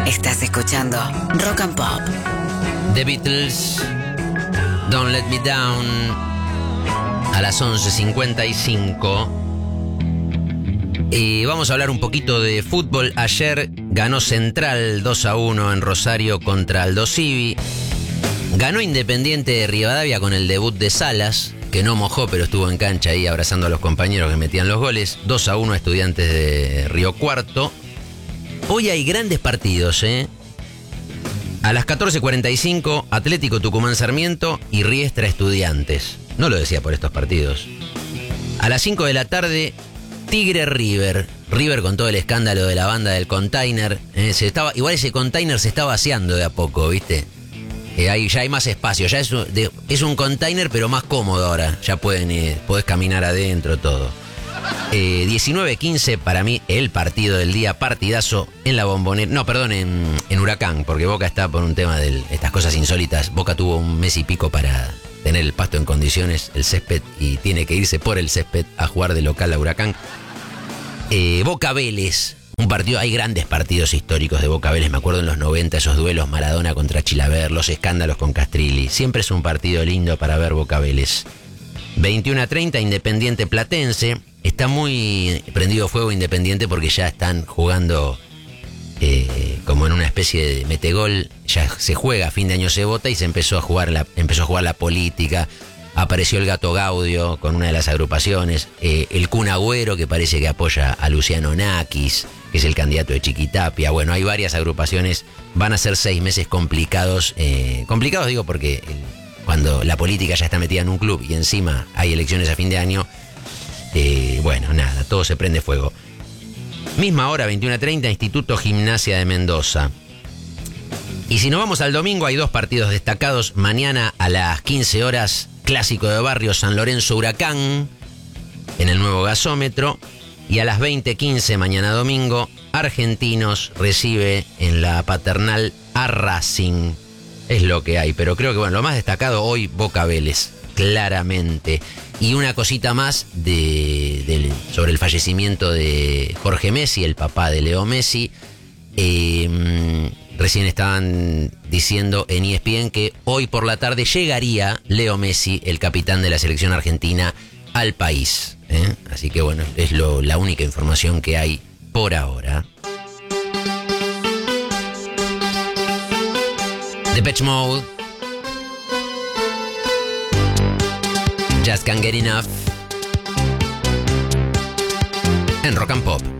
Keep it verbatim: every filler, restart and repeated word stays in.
Estás escuchando Rock and Pop. The Beatles, Don't Let Me Down, a las once cincuenta y cinco. Y vamos a hablar un poquito de fútbol. Ayer ganó Central dos a uno en Rosario contra Aldo Civi. Ganó Independiente de Rivadavia con el debut de Salas, que no mojó, pero estuvo en cancha ahí abrazando a los compañeros que metían los goles. dos a uno a Estudiantes de Río Cuarto. Hoy hay grandes partidos, ¿eh? A las catorce cuarenta y cinco, Atlético Tucumán Sarmiento y Riestra Estudiantes. No lo decía por estos partidos. A las cinco de la tarde, Tigre River. River con todo el escándalo de la banda del container. Eh, se estaba, igual ese container se está vaciando de a poco, ¿viste? Eh, ahí ya hay más espacio. Ya es un, de, es un container, pero más cómodo ahora. Ya pueden, eh, podés caminar adentro, todo. Eh, diecinueve quince, para mí, el partido del día, partidazo en la Bombonera. No, perdón, en, en Huracán, porque Boca está por un tema de estas cosas insólitas. Boca tuvo un mes y pico para tener el pasto en condiciones, el césped, y tiene que irse por el césped a jugar de local a Huracán. Eh, Boca Vélez, un partido, hay grandes partidos históricos de Boca Vélez, me acuerdo en los noventa, esos duelos Maradona contra Chilaver, los escándalos con Castrilli. Siempre es un partido lindo para ver Boca Vélez. veintiuno a treinta, Independiente Platense. Está muy prendido fuego Independiente porque ya están jugando eh, como en una especie de metegol. Ya se juega, a fin de año se vota y se empezó a jugar la, empezó a jugar la política. Apareció el Gato Gaudio con una de las agrupaciones. Eh, el Kun Agüero, que parece que apoya a Luciano Nakis, que es el candidato de Chiquitapia. Bueno, hay varias agrupaciones. Van a ser seis meses complicados. Eh, complicados digo porque el, cuando la política ya está metida en un club y encima hay elecciones a fin de año, eh, bueno, nada, todo se prende fuego. Misma hora, veintiuno a treinta, Instituto Gimnasia de Mendoza. Y si nos vamos al domingo, hay dos partidos destacados. Mañana a las quince horas, Clásico de Barrio, San Lorenzo Huracán, en el nuevo gasómetro. Y a las veinte quince, mañana domingo, Argentinos recibe en la Paternal a Racing. Es lo que hay, pero creo que bueno, lo más destacado hoy, Boca Vélez, claramente. Y una cosita más de, de, sobre el fallecimiento de Jorge Messi, el papá de Leo Messi. Eh, recién estaban diciendo en E S P N que hoy por la tarde llegaría Leo Messi, el capitán de la selección argentina, al país. ¿eh? Así que bueno, es lo, la única información que hay por ahora. Depeche Mode, Just Can't Get Enough, en Rock and Pop.